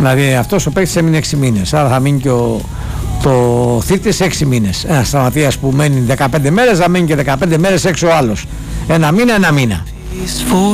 Δηλαδή αυτός ο παίκτης έμεινε 6 μήνες. Άρα θα μείνει και το θήτης 6 μήνες. Ένας τραυματίας που μένει 15 μέρες θα μείνει και 15 μέρες έξω ο άλλος. Ένα μήνα.